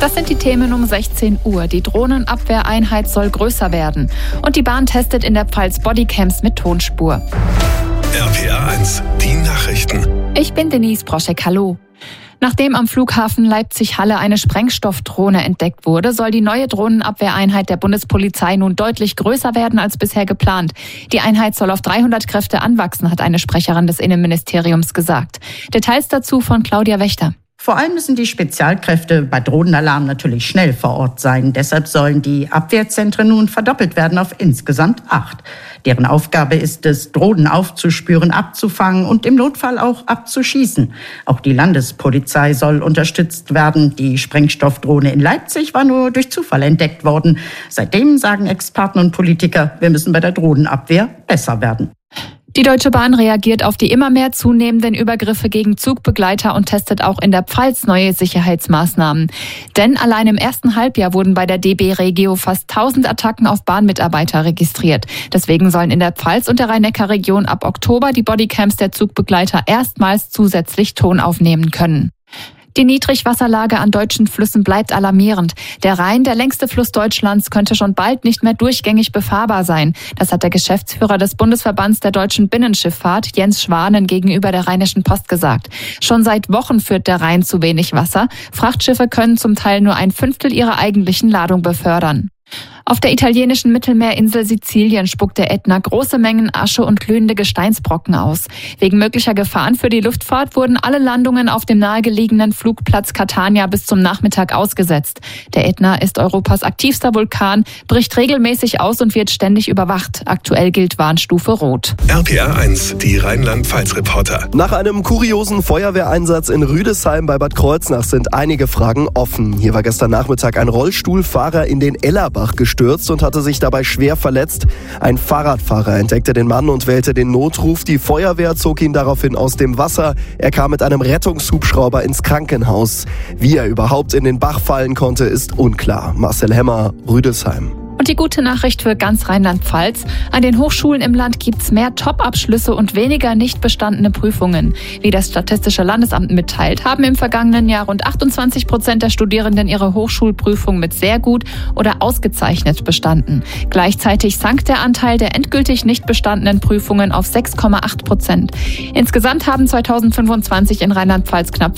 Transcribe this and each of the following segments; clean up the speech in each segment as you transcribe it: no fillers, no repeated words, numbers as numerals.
Das sind die Themen um 16 Uhr. Die Drohnenabwehreinheit soll größer werden. Und die Bahn testet in der Pfalz Bodycams mit Tonspur. RPR 1, die Nachrichten. Ich bin Denise Broschek, hallo. Nachdem am Flughafen Leipzig-Halle eine Sprengstoffdrohne entdeckt wurde, soll die neue Drohnenabwehreinheit der Bundespolizei nun deutlich größer werden als bisher geplant. Die Einheit soll auf 300 Kräfte anwachsen, hat eine Sprecherin des Innenministeriums gesagt. Details dazu von Claudia Wächter. Vor allem müssen die Spezialkräfte bei Drohnenalarm natürlich schnell vor Ort sein. Deshalb sollen die Abwehrzentren nun verdoppelt werden auf insgesamt 8. Deren Aufgabe ist es, Drohnen aufzuspüren, abzufangen und im Notfall auch abzuschießen. Auch die Landespolizei soll unterstützt werden. Die Sprengstoffdrohne in Leipzig war nur durch Zufall entdeckt worden. Seitdem sagen Experten und Politiker, wir müssen bei der Drohnenabwehr besser werden. Die Deutsche Bahn reagiert auf die immer mehr zunehmenden Übergriffe gegen Zugbegleiter und testet auch in der Pfalz neue Sicherheitsmaßnahmen. Denn allein im ersten Halbjahr wurden bei der DB Regio fast 1000 Attacken auf Bahnmitarbeiter registriert. Deswegen sollen in der Pfalz und der Rhein-Neckar-Region ab Oktober die Bodycams der Zugbegleiter erstmals zusätzlich Ton aufnehmen können. Die Niedrigwasserlage an deutschen Flüssen bleibt alarmierend. Der Rhein, der längste Fluss Deutschlands, könnte schon bald nicht mehr durchgängig befahrbar sein. Das hat der Geschäftsführer des Bundesverbands der deutschen Binnenschifffahrt, Jens Schwanen, gegenüber der Rheinischen Post gesagt. Schon seit Wochen führt der Rhein zu wenig Wasser. Frachtschiffe können zum Teil nur 1/5 ihrer eigentlichen Ladung befördern. Auf der italienischen Mittelmeerinsel Sizilien spuckt der Ätna große Mengen Asche und glühende Gesteinsbrocken aus. Wegen möglicher Gefahren für die Luftfahrt wurden alle Landungen auf dem nahegelegenen Flugplatz Catania bis zum Nachmittag ausgesetzt. Der Ätna ist Europas aktivster Vulkan, bricht regelmäßig aus und wird ständig überwacht. Aktuell gilt Warnstufe Rot. RPR 1, die Rheinland-Pfalz-Reporter. Nach einem kuriosen Feuerwehreinsatz in Rüdesheim bei Bad Kreuznach sind einige Fragen offen. Hier war gestern Nachmittag ein Rollstuhlfahrer in den Ellerbach gestürzt und hatte sich dabei schwer verletzt. Ein Fahrradfahrer entdeckte den Mann und wählte den Notruf. Die Feuerwehr zog ihn daraufhin aus dem Wasser. Er kam mit einem Rettungshubschrauber ins Krankenhaus. Wie er überhaupt in den Bach fallen konnte, ist unklar. Marcel Hemmer, Rüdesheim. Und die gute Nachricht für ganz Rheinland-Pfalz: An den Hochschulen im Land gibt's mehr Top-Abschlüsse und weniger nicht bestandene Prüfungen. Wie das Statistische Landesamt mitteilt, haben im vergangenen Jahr rund 28% der Studierenden ihre Hochschulprüfung mit sehr gut oder ausgezeichnet bestanden. Gleichzeitig sank der Anteil der endgültig nicht bestandenen Prüfungen auf 6,8%. Insgesamt haben 2025 in Rheinland-Pfalz knapp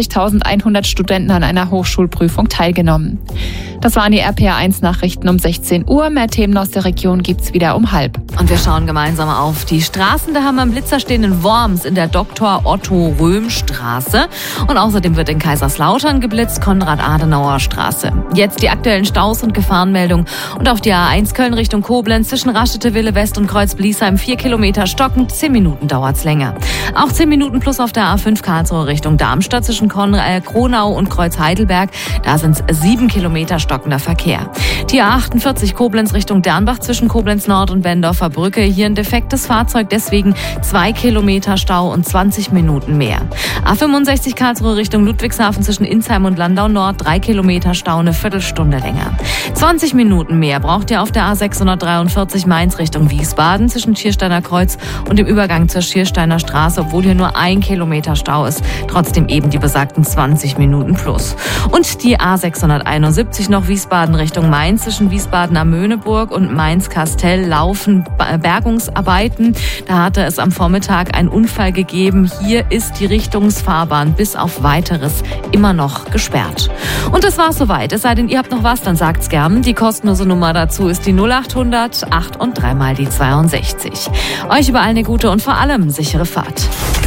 24.100 Studenten an einer Hochschulprüfung teilgenommen. Das waren die RPR 1 Nachrichten um 16 Uhr. Mehr Themen aus der Region gibt's wieder um 12:30. Und wir schauen gemeinsam auf die Straßen. Da haben wir am Blitzer stehen in Worms in der Dr.-Otto-Röhm-Straße. Und außerdem wird in Kaiserslautern geblitzt, Konrad-Adenauer-Straße. Jetzt die aktuellen Staus und Gefahrenmeldungen. Und auf die A1 Köln Richtung Koblenz zwischen Raschete-Wille West und Kreuz-Bliesheim 4 Kilometer stockend. 10 Minuten dauert's länger. Auch 10 Minuten plus auf der A5 Karlsruhe Richtung Darmstadt zwischen Kronau und Kreuz-Heidelberg. Da sind's 7 Kilometer stockender Verkehr. Die A48 Koblenz Richtung Dernbach zwischen Koblenz Nord und Bendorfer Brücke. Hier ein defektes Fahrzeug, deswegen 2 Kilometer Stau und 20 Minuten mehr. A65 Karlsruhe Richtung Ludwigshafen zwischen Insheim und Landau Nord. 3 Kilometer Stau, eine Viertelstunde länger. 20 Minuten mehr braucht ihr auf der A643 Mainz Richtung Wiesbaden zwischen Schiersteiner Kreuz und dem Übergang zur Schiersteiner Straße, obwohl hier nur 1 Kilometer Stau ist. Trotzdem eben die besagten 20 Minuten plus. Und die A671 noch Wiesbaden Richtung Mainz zwischen Wiesbaden am Möhneburg und Mainz-Kastell laufen Bergungsarbeiten. Da hatte es am Vormittag einen Unfall gegeben. Hier ist die Richtungsfahrbahn bis auf Weiteres immer noch gesperrt. Und das war's soweit. Es sei denn, ihr habt noch was, dann sagt's gern. Die kostenlose Nummer dazu ist die 0800 8 und 3 mal die 62. Euch überall eine gute und vor allem sichere Fahrt.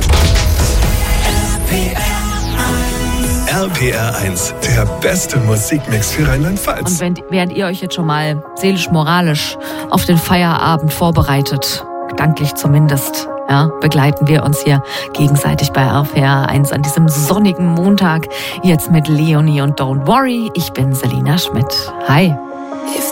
RPR 1, der beste Musikmix für Rheinland-Pfalz. Und während ihr euch jetzt schon mal seelisch-moralisch auf den Feierabend vorbereitet, gedanklich zumindest, ja, begleiten wir uns hier gegenseitig bei RPR 1 an diesem sonnigen Montag. Jetzt mit Leonie und Don't Worry. Ich bin Selina Schmidt. Hi.